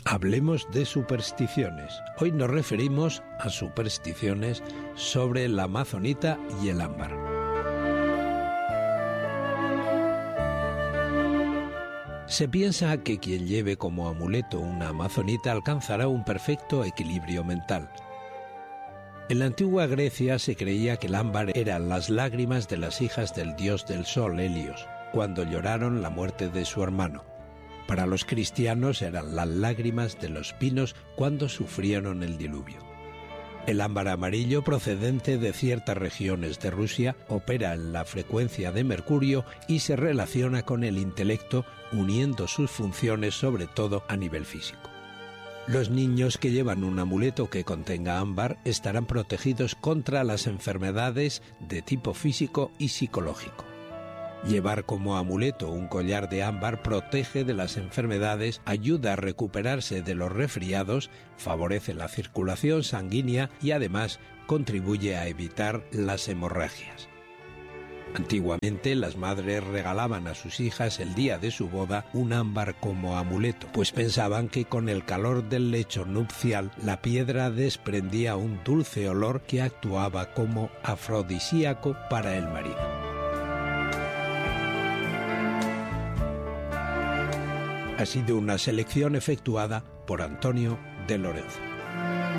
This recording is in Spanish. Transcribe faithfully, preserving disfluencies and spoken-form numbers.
Hablemos de supersticiones. Hoy nos referimos a supersticiones sobre la amazonita y el ámbar. Se piensa que quien lleve como amuleto una amazonita alcanzará un perfecto equilibrio mental. En la antigua Grecia se creía que el ámbar eran las lágrimas de las hijas del dios del sol, Helios, cuando lloraron la muerte de su hermano. Para los cristianos eran las lágrimas de los pinos cuando sufrieron el diluvio. El ámbar amarillo, procedente de ciertas regiones de Rusia, opera en la frecuencia de mercurio y se relaciona con el intelecto, uniendo sus funciones sobre todo a nivel físico. Los niños que llevan un amuleto que contenga ámbar estarán protegidos contra las enfermedades de tipo físico y psicológico. Llevar como amuleto un collar de ámbar protege de las enfermedades, ayuda a recuperarse de los resfriados, favorece la circulación sanguínea y además contribuye a evitar las hemorragias. Antiguamente las madres regalaban a sus hijas el día de su boda un ámbar como amuleto, pues pensaban que con el calor del lecho nupcial la piedra desprendía un dulce olor que actuaba como afrodisíaco para el marido. Ha sido una selección efectuada por Antonio de Lorenzo.